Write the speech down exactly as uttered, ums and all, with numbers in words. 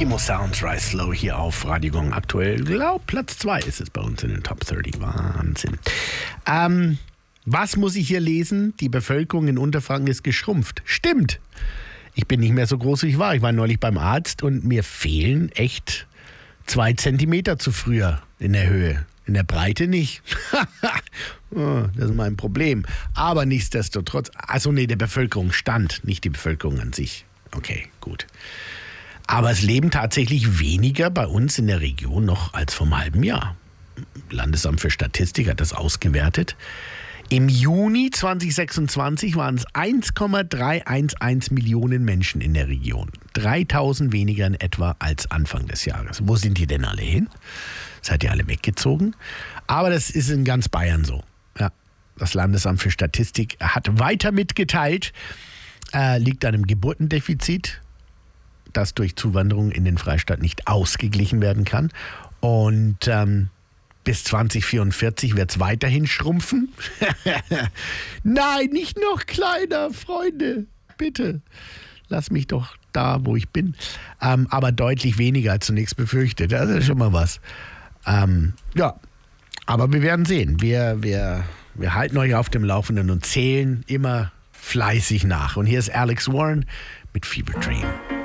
Eskimo Sounds Rise Slow hier auf Radio Gong. Aktuell, glaub, Platz zwei ist es bei uns in den Top dreißig. Wahnsinn. Ähm, was muss ich hier lesen? Die Bevölkerung in Unterfranken ist geschrumpft. Stimmt. Ich bin nicht mehr so groß, wie ich war. Ich war neulich beim Arzt und mir fehlen echt zwei Zentimeter zu früher in der Höhe. In der Breite nicht. Oh, das ist mein Problem. Aber nichtsdestotrotz, also nee, der Bevölkerungsstand, nicht die Bevölkerung an sich. Okay, gut. Aber es leben tatsächlich weniger bei uns in der Region noch als vor einem halben Jahr. Landesamt für Statistik hat das ausgewertet. Im Juni zweitausendsechsundzwanzig waren es eins Komma dreihundertelf Millionen Menschen in der Region. dreitausend weniger in etwa als Anfang des Jahres. Wo sind die denn alle hin? Seid ihr alle weggezogen? Aber das ist in ganz Bayern so. Ja, das Landesamt für Statistik hat weiter mitgeteilt, äh, liegt an einem Geburtendefizit, das durch Zuwanderung in den Freistaat nicht ausgeglichen werden kann. Und ähm, bis zwanzig vierundvierzig wird es weiterhin schrumpfen. Nein, nicht noch kleiner, Freunde. Bitte, lass mich doch da, wo ich bin. Ähm, aber deutlich weniger als zunächst befürchtet. Das ist schon mal was. Ähm, ja, aber wir werden sehen. Wir, wir, wir halten euch auf dem Laufenden und zählen immer fleißig nach. Und hier ist Alex Warren mit Fever Dream.